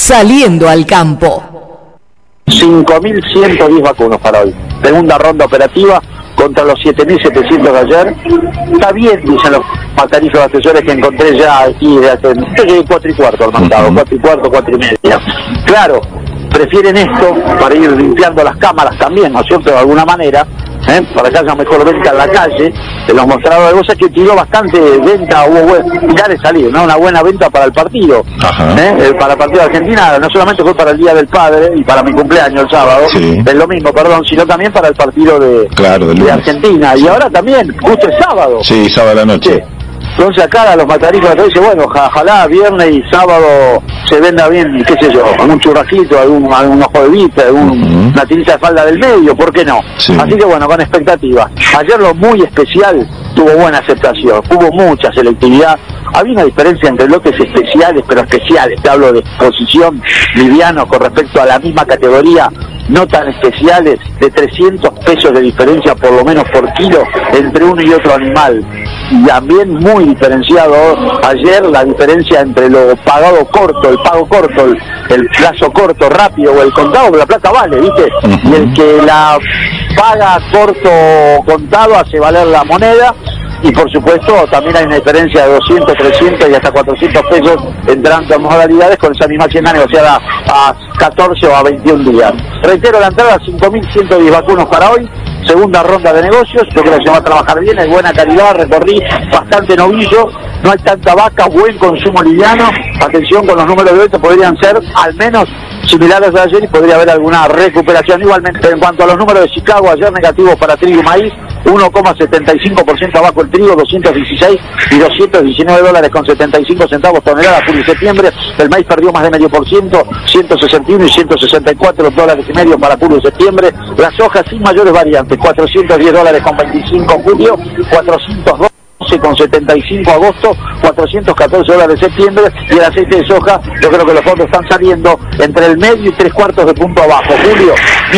Saliendo al campo. 5.110 vacunos para hoy. Segunda ronda operativa contra los 7.700 de ayer. Está bien, dicen los macarizos asesores que encontré ya aquí de hace 4:15 al mercado, 4:15, 4:30. Claro, prefieren esto para ir limpiando las cámaras también, ¿no es cierto?, de alguna manera, para que haya mejor venta en la calle. De los mostradores de cosas que tiró bastante venta, ya de salir, ¿no? Una buena venta para el partido, para el partido de Argentina. No solamente fue para el Día del Padre y para mi cumpleaños el sábado, es lo mismo, sino también para el partido de Argentina. Y ahora también, justo el sábado. Sí, sábado a la noche. Sí. Entonces acá los matarizos dicen, bueno, ojalá viernes y sábado se venda bien, qué sé yo, algún churrasquito, algún ojo de bife, una tirita de falda del medio, ¿por qué no? Sí. Así que bueno, con expectativas. Ayer lo muy especial tuvo buena aceptación, hubo mucha selectividad. Había una diferencia entre bloques especiales, pero especiales, te hablo de exposición liviano con respecto a la misma categoría, no tan especiales, de 300 pesos de diferencia por lo menos por kilo entre uno y otro animal. Y también muy diferenciado ayer la diferencia entre lo pagado corto, el pago corto, el plazo corto, rápido, o el contado, que la plata vale, ¿viste? Y el que la paga corto contado hace valer la moneda. Y por supuesto también hay una diferencia de 200, 300 y hasta 400 pesos entre ambas modalidades, con esa misma hacienda negociada a 14 o a 21 días. Reitero la entrada, 5.110 vacunos para hoy. Segunda ronda de negocios, yo creo que se va a trabajar bien, hay buena calidad, recorrí bastante novillo, no hay tanta vaca, buen consumo liviano. Atención con los números de hoy, que podrían ser al menos similares a ayer y podría haber alguna recuperación. Igualmente, en cuanto a los números de Chicago, ayer negativos para trigo y maíz, 1,75% abajo el trigo, 216 y $219 con 75 centavos tonelada julio y septiembre. El maíz perdió más de 0,5%, 161 y $164 para julio y septiembre. Las hojas sin mayores variantes, $410 con 25 julio, 412 con 75 agosto, $414 septiembre. Y el aceite de soja, yo creo que los fondos están saliendo entre el medio y 3/4 de punto abajo. Julio,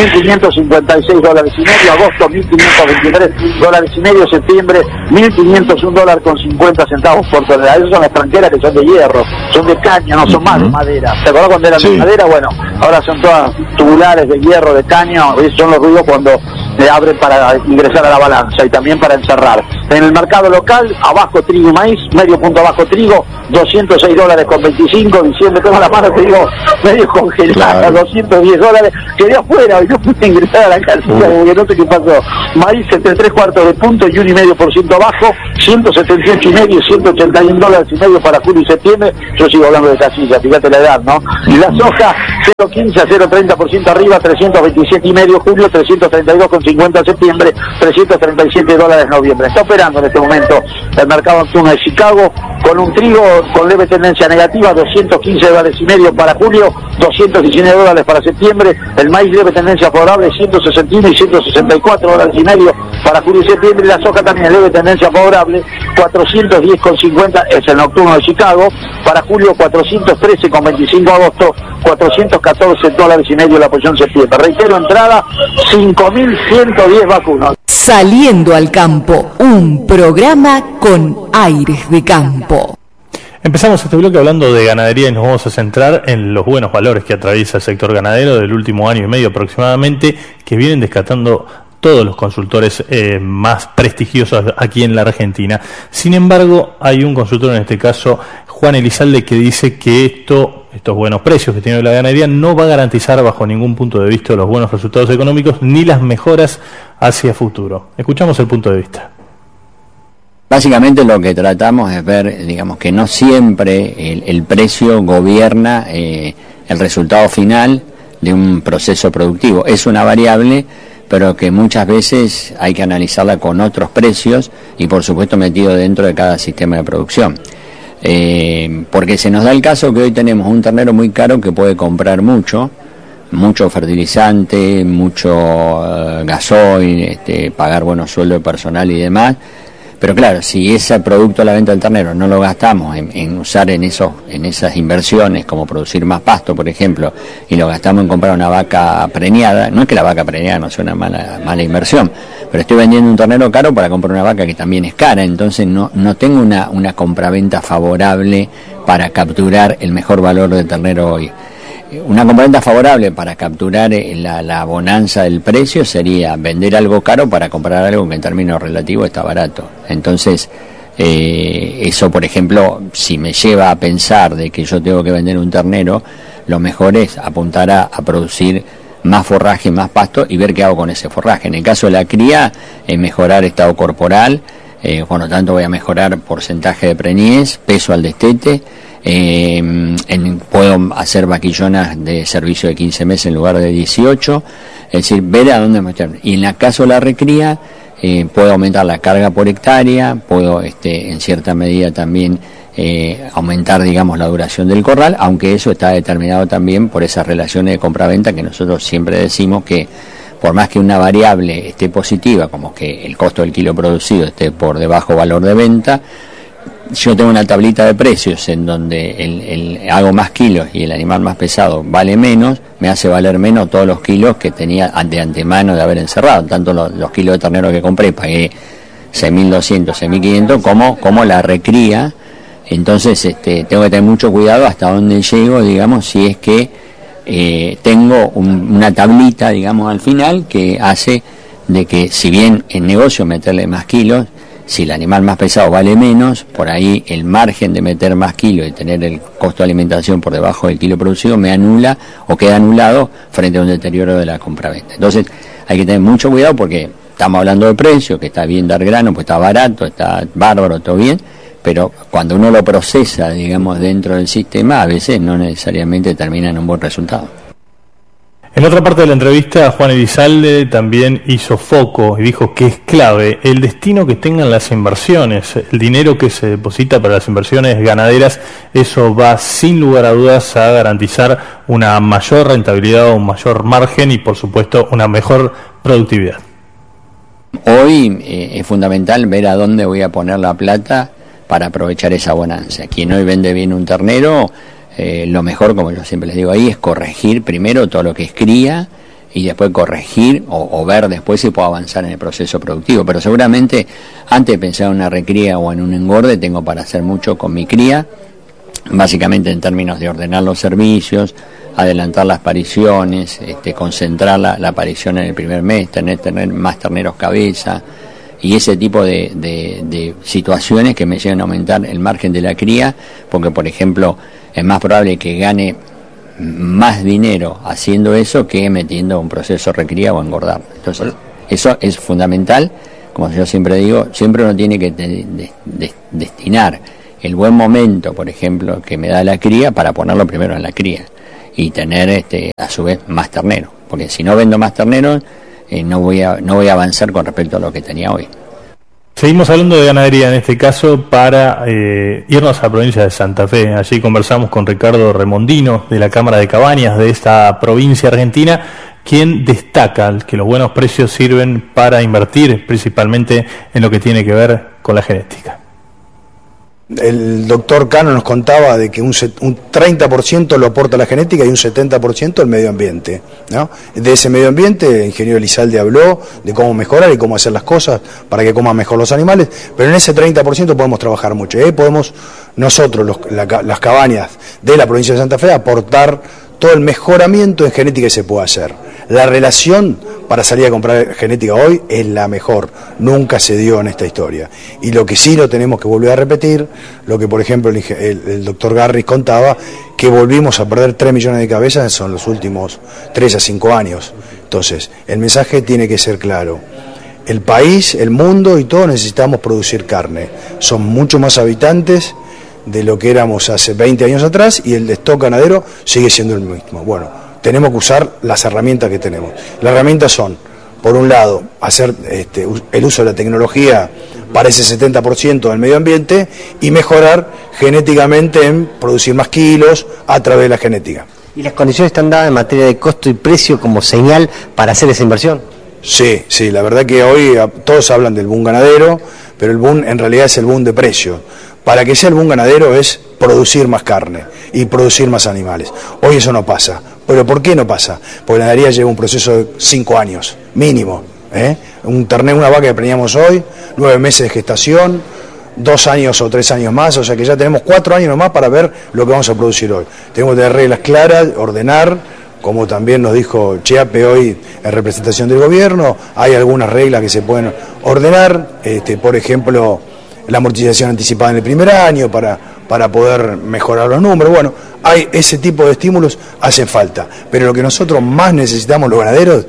$1.556 y medio, agosto $1.523 y medio, septiembre $1.501 con 50 centavos por tonelada. Esas son las tranqueras que son de hierro, son de caña, no son más de madera. ¿Te acordás cuando eran de madera? Bueno, ahora son todas tubulares de hierro, de caña. Esos son los ruidos cuando abren para ingresar a la balanza y también para encerrar. En el mercado local, abajo trigo y maíz, medio punto abajo trigo, $206 con 25, diciembre, tengo la mano, te digo, medio congelada, $210, quedé afuera y no pude ingresar a la casilla porque no sé qué pasó. Maíz entre 3/4 de punto y 1,5% abajo, $178 y medio, $181 y medio para julio y septiembre. Yo sigo hablando de casilla, fíjate la edad, ¿no? Y la soja, 0,15 a 0,30% arriba, $327 y medio julio, $332,50 septiembre, $337 noviembre. Está operando en este momento el mercado nocturno de Chicago con un trigo con leve tendencia negativa, $215 y medio para julio, $219 para septiembre. El maíz leve tendencia favorable, $161 y $164 y medio para julio y septiembre. Y la soja también leve tendencia favorable, $410,50 es el nocturno de Chicago. Para julio, $413,25 agosto, $414 y medio la posición septiembre. Reitero, entrada 5.110 vacunos. Saliendo al campo, un programa con aires de campo. Empezamos este bloque hablando de ganadería y nos vamos a centrar en los buenos valores que atraviesa el sector ganadero del último año y medio aproximadamente, que vienen descartando todos los consultores más prestigiosos aquí en la Argentina. Sin embargo, hay un consultor, en este caso Juan Elizalde, que dice que estos buenos precios que tiene la ganadería no va a garantizar bajo ningún punto de vista los buenos resultados económicos ni las mejoras hacia futuro. Escuchamos el punto de vista. Básicamente lo que tratamos es ver, digamos, que no siempre el precio gobierna el resultado final de un proceso productivo. Es una variable, pero que muchas veces hay que analizarla con otros precios y por supuesto metido dentro de cada sistema de producción. Porque se nos da el caso que hoy tenemos un ternero muy caro que puede comprar mucho fertilizante, mucho gasoil, pagar buenos sueldos de personal y demás. Pero claro, si ese producto a la venta del ternero no lo gastamos en usar en esas inversiones, como producir más pasto, por ejemplo, y lo gastamos en comprar una vaca preñada, no es que la vaca preñada no sea una mala inversión, pero estoy vendiendo un ternero caro para comprar una vaca que también es cara, entonces no tengo una compraventa favorable para capturar el mejor valor del ternero hoy. una compraventa favorable para capturar la bonanza del precio sería vender algo caro para comprar algo que en términos relativos está barato. Entonces, eso, por ejemplo, si me lleva a pensar de que yo tengo que vender un ternero, lo mejor es apuntar a producir más forraje, más pasto y ver qué hago con ese forraje. En el caso de la cría, mejorar estado corporal, por lo tanto voy a mejorar porcentaje de preñez, peso al destete. Puedo hacer vaquillonas de servicio de 15 meses en lugar de 18, es decir, ver a dónde me estoy. Y en el caso de la recría, puedo aumentar la carga por hectárea, puedo en cierta medida también aumentar, digamos, la duración del corral, aunque eso está determinado también por esas relaciones de compra-venta que nosotros siempre decimos que por más que una variable esté positiva, como que el costo del kilo producido esté por debajo valor de venta, yo tengo una tablita de precios en donde hago más kilos y el animal más pesado vale menos, me hace valer menos todos los kilos que tenía de antemano de haber encerrado, tanto los kilos de ternero que compré, pagué 6.200, 6.500, como la recría. Entonces tengo que tener mucho cuidado hasta dónde llego, digamos, si es que tengo una tablita, digamos, al final que hace de que si bien en negocio meterle más kilos, si el animal más pesado vale menos, por ahí el margen de meter más kilos y tener el costo de alimentación por debajo del kilo producido me anula o queda anulado frente a un deterioro de la compraventa. Entonces hay que tener mucho cuidado porque estamos hablando de precio, que está bien dar grano, pues está barato, está bárbaro, todo bien, pero cuando uno lo procesa, digamos, dentro del sistema, a veces no necesariamente termina en un buen resultado. En otra parte de la entrevista, Juan Elizalde también hizo foco y dijo que es clave el destino que tengan las inversiones, el dinero que se deposita para las inversiones ganaderas, eso va sin lugar a dudas a garantizar una mayor rentabilidad, un mayor margen y por supuesto una mejor productividad. Hoy es fundamental ver a dónde voy a poner la plata para aprovechar esa bonanza. Quien hoy vende bien un ternero, lo mejor, como yo siempre les digo ahí, es corregir primero todo lo que es cría y después corregir o ver después si puedo avanzar en el proceso productivo. Pero seguramente antes de pensar en una recría o en un engorde tengo para hacer mucho con mi cría, básicamente en términos de ordenar los servicios, adelantar las pariciones, concentrar la aparición en el primer mes, tener más terneros cabeza y ese tipo de situaciones que me llevan a aumentar el margen de la cría, porque por ejemplo es más probable que gane más dinero haciendo eso que metiendo un proceso recría o engordar. Entonces, eso es fundamental. Como yo siempre digo, siempre uno tiene que destinar el buen momento, por ejemplo, que me da la cría para ponerlo primero en la cría y tener a su vez más terneros, porque si no vendo más terneros no voy a avanzar con respecto a lo que tenía hoy. Seguimos hablando de ganadería en este caso para irnos a la provincia de Santa Fe. Allí conversamos con Ricardo Remondino de la Cámara de Cabañas de esta provincia argentina, quien destaca que los buenos precios sirven para invertir principalmente en lo que tiene que ver con la genética. El doctor Cano nos contaba de que un 30% lo aporta la genética y un 70% el medio ambiente, ¿no? De ese medio ambiente el ingeniero Elizalde habló de cómo mejorar y cómo hacer las cosas para que coman mejor los animales, pero en ese 30% podemos trabajar mucho. Podemos nosotros, las cabañas de la provincia de Santa Fe, aportar todo el mejoramiento en genética que se puede hacer. La relación para salir a comprar genética hoy es la mejor, nunca se dio en esta historia. Y lo que sí lo tenemos que volver a repetir, lo que por ejemplo el doctor Garris contaba, que volvimos a perder 3 millones de cabezas en los últimos 3 a 5 años. Entonces, el mensaje tiene que ser claro. El país, el mundo y todos necesitamos producir carne. Son mucho más habitantes de lo que éramos hace 20 años atrás y el stock ganadero sigue siendo el mismo. Bueno, tenemos que usar las herramientas que tenemos. Las herramientas son, por un lado, hacer el uso de la tecnología para ese 70% del medio ambiente y mejorar genéticamente en producir más kilos a través de la genética. ¿Y las condiciones están dadas en materia de costo y precio como señal para hacer esa inversión? Sí, la verdad que hoy todos hablan del boom ganadero, pero el boom en realidad es el boom de precio. Para que sea el boom ganadero es producir más carne y producir más animales. Hoy eso no pasa. ¿Pero por qué no pasa? Porque la ganadería lleva un proceso de 5 años, mínimo. Un ternero, una vaca que preñamos hoy, 9 meses de gestación, 2 años o 3 años más, o sea que ya tenemos 4 años más para ver lo que vamos a producir hoy. Tenemos que tener reglas claras, ordenar, como también nos dijo Chiappe hoy en representación del gobierno, hay algunas reglas que se pueden ordenar, por ejemplo, la amortización anticipada en el primer año para poder mejorar los números. Bueno, hay ese tipo de estímulos, hacen falta, pero lo que nosotros más necesitamos los ganaderos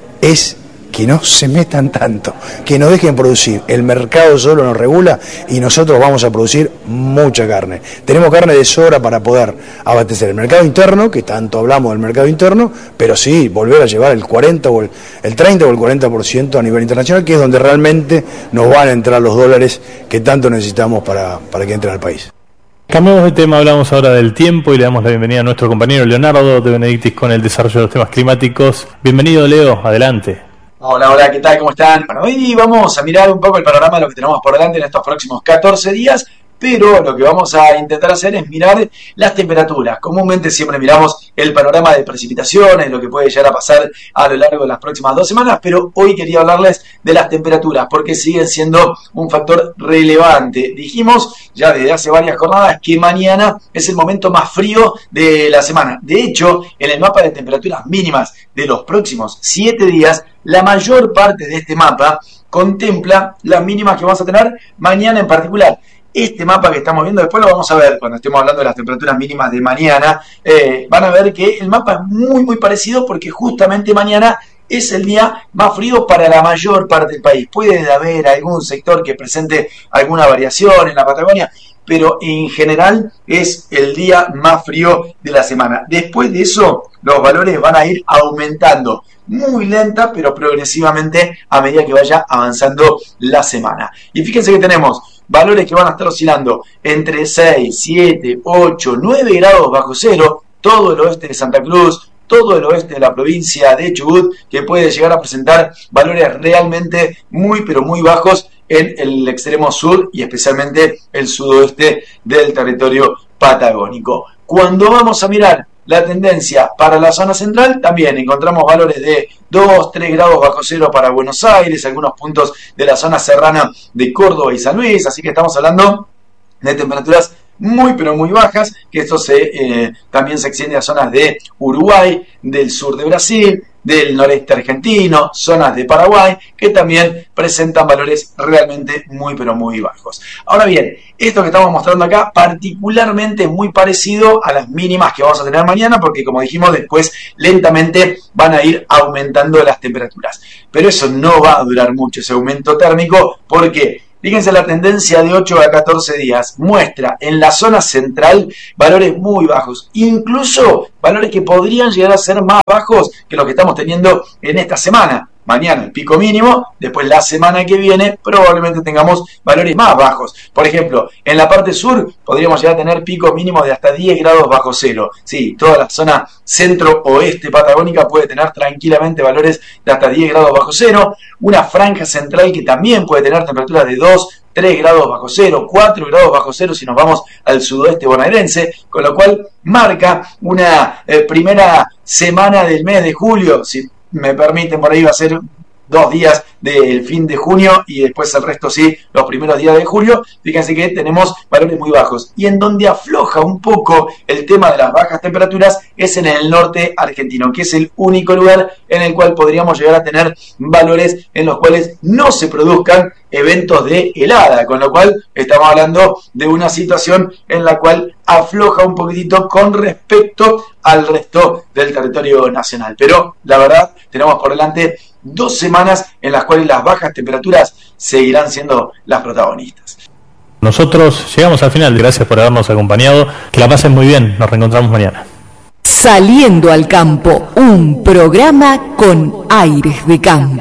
es que no se metan tanto, que nos dejen producir. El mercado solo nos regula y nosotros vamos a producir mucha carne. Tenemos carne de sobra para poder abastecer el mercado interno, que tanto hablamos del mercado interno, pero sí, volver a llevar el 40 o el 30 o el 40% a nivel internacional, que es donde realmente nos van a entrar los dólares que tanto necesitamos para que entren al país. Cambiamos de tema, hablamos ahora del tiempo y le damos la bienvenida a nuestro compañero Leonardo de Benedictis con el desarrollo de los temas climáticos. Bienvenido, Leo, adelante. Hola, ¿qué tal? ¿Cómo están? Bueno, hoy vamos a mirar un poco el panorama de lo que tenemos por delante en estos próximos 14 días, pero lo que vamos a intentar hacer es mirar las temperaturas. Comúnmente siempre miramos el panorama de precipitaciones, lo que puede llegar a pasar a lo largo de las próximas 2 semanas, pero hoy quería hablarles de las temperaturas, porque siguen siendo un factor relevante. Dijimos ya desde hace varias jornadas que mañana es el momento más frío de la semana. De hecho, en el mapa de temperaturas mínimas de los próximos 7 días, la mayor parte de este mapa contempla las mínimas que vamos a tener mañana en particular. Este mapa que estamos viendo, después lo vamos a ver cuando estemos hablando de las temperaturas mínimas de mañana, van a ver que el mapa es muy parecido porque justamente mañana es el día más frío para la mayor parte del país. Puede haber algún sector que presente alguna variación en la Patagonia, pero en general es el día más frío de la semana. Después de eso, los valores van a ir aumentando muy lenta, pero progresivamente a medida que vaya avanzando la semana. Y fíjense que tenemos valores que van a estar oscilando entre 6, 7, 8, 9 grados bajo cero, todo el oeste de Santa Cruz, todo el oeste de la provincia de Chubut, que puede llegar a presentar valores realmente muy bajos en el extremo sur y especialmente el sudoeste del territorio patagónico. Cuando vamos a mirar la tendencia para la zona central, también encontramos valores de 2, 3 grados bajo cero para Buenos Aires, algunos puntos de la zona serrana de Córdoba y San Luis, así que estamos hablando de temperaturas muy bajas, que esto también se extiende a zonas de Uruguay, del sur de Brasil, del noreste argentino, zonas de Paraguay, que también presentan valores realmente muy bajos. Ahora bien, esto que estamos mostrando acá particularmente es muy parecido a las mínimas que vamos a tener mañana, porque como dijimos después lentamente van a ir aumentando las temperaturas. Pero eso no va a durar mucho, ese aumento térmico, porque fíjense la tendencia de 8 a 14 días, muestra en la zona central valores muy bajos, incluso valores que podrían llegar a ser más bajos que lo que estamos teniendo en esta semana. Mañana el pico mínimo, después la semana que viene probablemente tengamos valores más bajos. Por ejemplo, en la parte sur podríamos llegar a tener picos mínimos de hasta 10 grados bajo cero. Sí, toda la zona centro-oeste patagónica puede tener tranquilamente valores de hasta 10 grados bajo cero. Una franja central que también puede tener temperaturas de 2, 3 grados bajo cero, 4 grados bajo cero si nos vamos al sudoeste bonaerense, con lo cual marca una primera semana del mes de julio, si me permiten, por ahí va a ser 2 días del fin de junio y después el resto sí, los primeros días de julio. Fíjense que tenemos valores muy bajos. Y en donde afloja un poco el tema de las bajas temperaturas es en el norte argentino, que es el único lugar en el cual podríamos llegar a tener valores en los cuales no se produzcan eventos de helada, con lo cual estamos hablando de una situación en la cual afloja un poquitito con respecto al resto del territorio nacional. Pero la verdad, tenemos por delante 2 semanas en las cuales las bajas temperaturas seguirán siendo las protagonistas. Nosotros llegamos al final, gracias por habernos acompañado, que la pasen muy bien, nos reencontramos mañana. Saliendo al campo, un programa con aires de campo.